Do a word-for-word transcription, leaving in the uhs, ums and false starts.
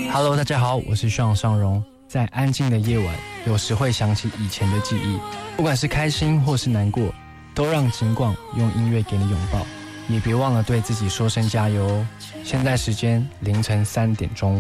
Hello， 大家好，我是向尚荣。在安静的夜晚，有时会想起以前的记忆，不管是开心或是难过，都让景广用音乐给你拥抱。也别忘了对自己说声加油哦。现在时间凌晨三点钟。